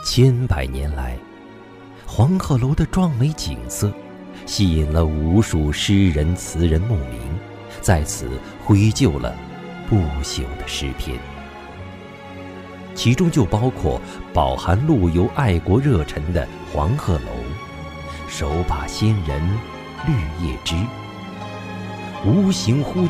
千百年来，黄鹤楼的壮美景色吸引了无数诗人词人慕名，在此绘就了不朽的诗篇，其中就包括饱含陆游爱国热忱的黄鹤楼、手把仙人绿叶枝、无形忽